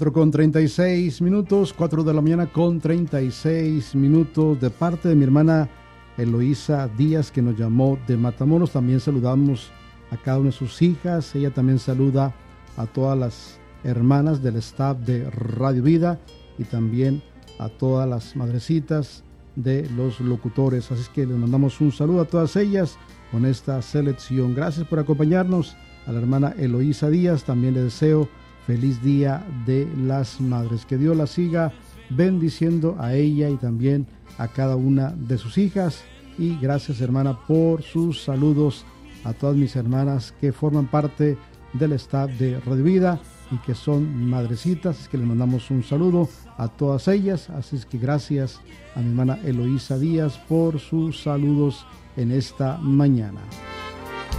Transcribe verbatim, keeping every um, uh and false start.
cuatro con treinta y seis minutos, cuatro de la mañana con treinta y seis minutos, de parte de mi hermana Eloísa Díaz, que nos llamó de Matamoros. También saludamos a cada una de sus hijas. Ella también saluda a todas las hermanas del staff de Radio Vida y también a todas las madrecitas de los locutores. Así es que les mandamos un saludo a todas ellas con esta selección. Gracias por acompañarnos. A la hermana Eloísa Díaz también le deseo feliz Día de las Madres. Que Dios la siga bendiciendo a ella y también a cada una de sus hijas. Y gracias, hermana, por sus saludos a todas mis hermanas que forman parte del staff de Radio Vida y que son madrecitas. Es que les mandamos un saludo a todas ellas. Así es que gracias a mi hermana Eloísa Díaz por sus saludos en esta mañana.